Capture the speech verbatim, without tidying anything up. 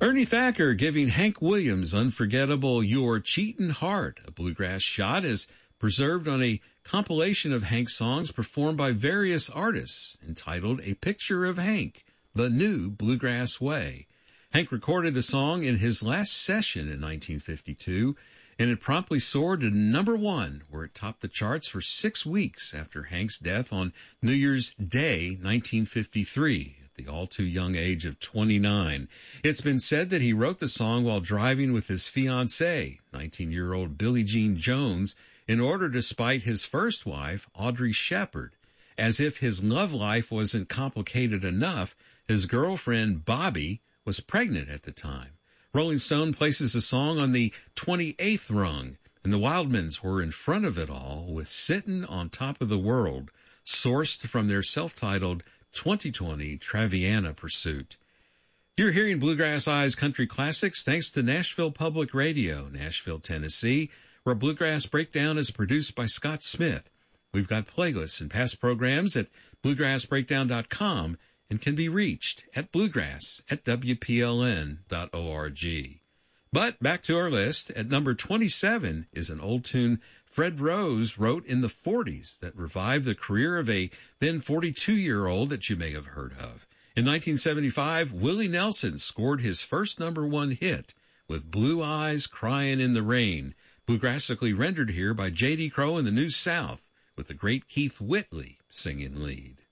Ernie Thacker giving Hank Williams' unforgettable Your Cheatin' Heart. A bluegrass shot is preserved on a compilation of Hank songs performed by various artists entitled A Picture of Hank, The New Bluegrass Way. Hank recorded the song in his last session in nineteen fifty-two, and it promptly soared to number one, where it topped the charts for six weeks after Hank's death on New Year's Day, nineteen fifty-three. The all-too-young age of twenty-nine. It's been said that he wrote the song while driving with his fiancée, nineteen-year-old Billie Jean Jones, in order to spite his first wife, Audrey Shepard. As if his love life wasn't complicated enough, his girlfriend, Bobby, was pregnant at the time. Rolling Stone places the song on the twenty-eighth rung, and the Wildmans were in front of it all with Sittin' on Top of the World, sourced from their self-titled twenty twenty Traviana Pursuit. You're hearing Bluegrass Eyes Country Classics thanks to Nashville Public Radio, Nashville, Tennessee, where Bluegrass Breakdown is produced by Scott Smith. We've got playlists and past programs at bluegrass breakdown dot com and can be reached at bluegrass at w p l n dot org. But back to our list. At number twenty-seven is an old tune Fred Rose wrote in the forties that revived the career of a then forty-two-year-old that you may have heard of. In nineteen seventy-five, Willie Nelson scored his first number one hit with Blue Eyes Crying in the Rain, bluegrassically rendered here by J D. Crowe and the New South, with the great Keith Whitley singing lead.